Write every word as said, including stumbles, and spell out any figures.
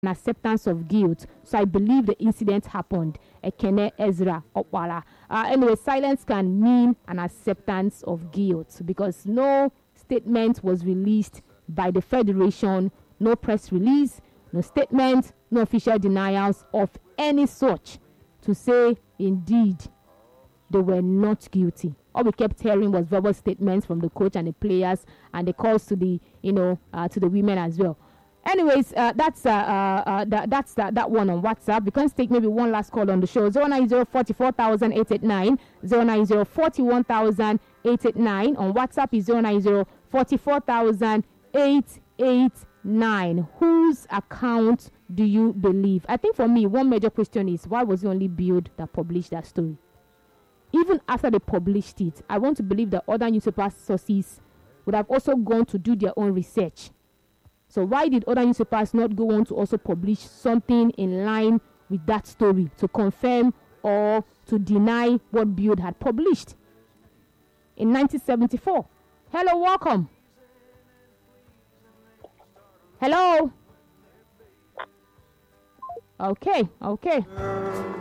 an acceptance of guilt. So I believe the incident happened. Ekene Ezra Opwala. Uh, anyway, silence can mean an acceptance of guilt because no statement was released by the Federation, no press release, no statement, no official denials of any such to say indeed they were not guilty. All we kept hearing was verbal statements from the coach and the players, and the calls to the, you know, uh, to the women as well. Anyways, uh, that's uh, uh, uh, that, that's uh, that one on WhatsApp. We can take maybe one last call on the show. zero nine zero four four thousand eight eight nine, zero nine zero four one thousand eight eight nine. On WhatsApp is zero nine zero four four thousand eight eight nine. Whose account do you believe? I think for me, one major question is, why was it only Build that published that story? Even after they published it, I want to believe that other newspaper sources would have also gone to do their own research. So why did other newspapers not go on to also publish something in line with that story to confirm or to deny what Build had published in nineteen seventy-four? Hello, welcome. Hello. Okay, okay.